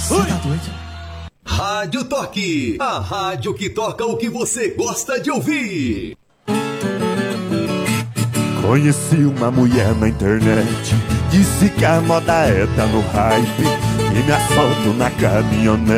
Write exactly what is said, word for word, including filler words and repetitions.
Você tá doido? Rádio Toque, a rádio que toca o que você gosta de ouvir. Conheci uma mulher na internet, disse que a moda é tá no hype, e me assalto na caminhonete.